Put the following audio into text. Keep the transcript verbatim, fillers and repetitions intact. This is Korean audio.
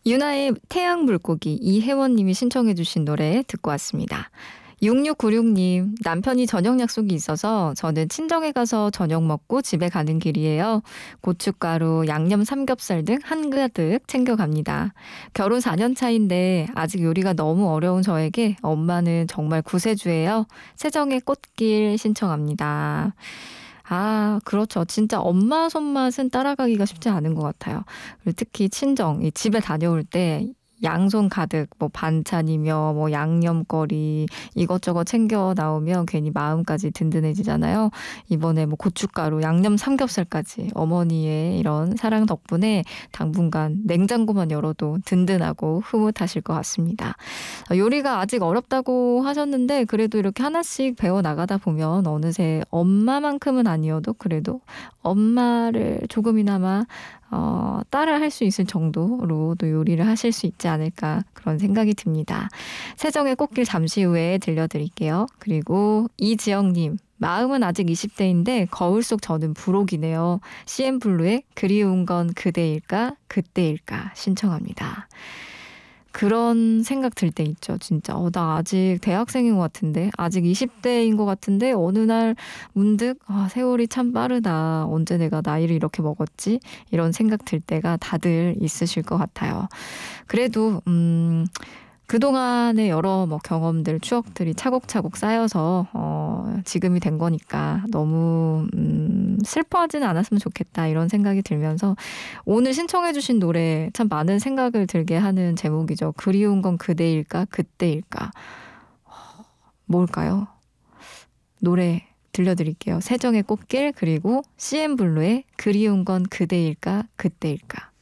유나의 태양 물고기 이혜원님이 신청해 주신 노래 듣고 왔습니다. 육육구육 님, 남편이 저녁 약속이 있어서 저는 친정에 가서 저녁 먹고 집에 가는 길이에요. 고춧가루, 양념 삼겹살 등 한가득 챙겨갑니다. 결혼 사 년 차인데 아직 요리가 너무 어려운 저에게 엄마는 정말 구세주예요. 세정의 꽃길 신청합니다. 아, 그렇죠. 진짜 엄마 손맛은 따라가기가 쉽지 않은 것 같아요. 그리고 특히 친정, 이 집에 다녀올 때 양손 가득 뭐 반찬이며 뭐 양념거리 이것저것 챙겨 나오면 괜히 마음까지 든든해지잖아요. 이번에 뭐 고춧가루, 양념 삼겹살까지 어머니의 이런 사랑 덕분에 당분간 냉장고만 열어도 든든하고 흐뭇하실 것 같습니다. 요리가 아직 어렵다고 하셨는데 그래도 이렇게 하나씩 배워 나가다 보면 어느새 엄마만큼은 아니어도 그래도 엄마를 조금이나마 어, 따라 할 수 있을 정도로도 요리를 하실 수 있지 않을까 그런 생각이 듭니다. 세정의 꽃길 잠시 후에 들려드릴게요. 그리고 이지영님, 마음은 아직 이십 대인데 거울 속 저는 불혹이네요. 씨엠블루의 그리운 건 그대일까 그때일까 신청합니다. 그런 생각 들 때 있죠. 진짜 어, 나 아직 대학생인 것 같은데 아직 이십 대인 것 같은데 어느 날 문득 아, 세월이 참 빠르다. 언제 내가 나이를 이렇게 먹었지? 이런 생각 들 때가 다들 있으실 것 같아요. 그래도 음, 그동안의 여러 뭐 경험들, 추억들이 차곡차곡 쌓여서 어, 지금이 된 거니까 너무 음, 슬퍼하지는 않았으면 좋겠다 이런 생각이 들면서 오늘 신청해 주신 노래 참 많은 생각을 들게 하는 제목이죠. 그리운 건 그대일까 그때일까. 뭘까요? 노래 들려드릴게요. 세정의 꽃길 그리고 씨엠블루의 그리운 건 그대일까 그때일까.